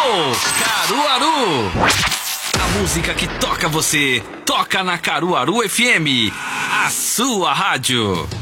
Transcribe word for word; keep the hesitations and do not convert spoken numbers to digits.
Caruaru. A música que toca você, toca na Caruaru F M, a sua rádio.